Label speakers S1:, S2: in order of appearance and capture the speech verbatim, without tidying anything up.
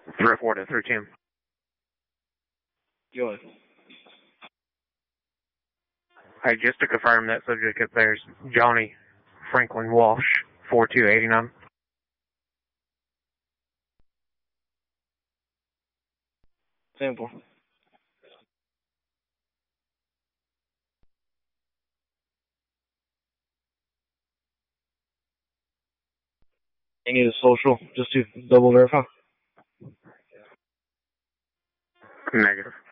S1: three oh four to three ten.
S2: Go ahead.
S1: Hey, just to confirm, that subject up there is Johnny Franklin Walsh, four two eight nine.
S2: Simple. You need a social just to double verify?
S1: Negative.